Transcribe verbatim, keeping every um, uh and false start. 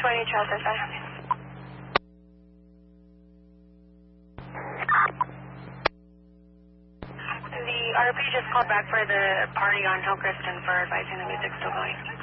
twenty, Charles S I. The R P just called back for the party on Hillcrest and for advising the music's still going.